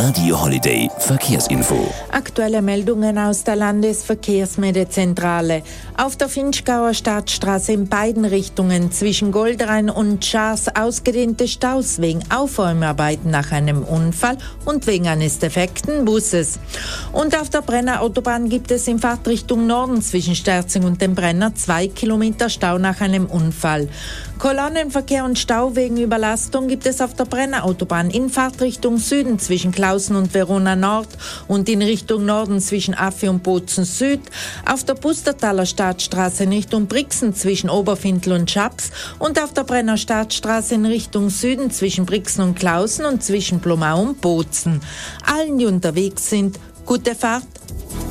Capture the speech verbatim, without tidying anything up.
Radio Holiday Verkehrsinfo. Aktuelle Meldungen aus der Landesverkehrsmeldezentral. Auf der Vinschgauer Stadtstraße in beiden Richtungen zwischen Goldrhein und Schaas ausgedehnte Staus wegen Aufräumarbeiten nach einem Unfall und wegen eines defekten Busses. Und auf der Brenner Autobahn gibt es in Fahrtrichtung Norden zwischen Sterzing und dem Brenner zwei Kilometer Stau nach einem Unfall. Kolonnenverkehr und Stau wegen Überlastung gibt es auf der Brenner Autobahn in Fahrtrichtung Süden zwischen Klausen und Verona Nord und in Richtung Norden zwischen Affi und Bozen Süd, auf der Pustertaler Stadtstraße in Richtung Brixen zwischen Oberfindl und Schaps und auf der Brenner Stadtstraße in Richtung Süden zwischen Brixen und Klausen und zwischen Blomau und Bozen. Allen, die unterwegs sind, gute Fahrt.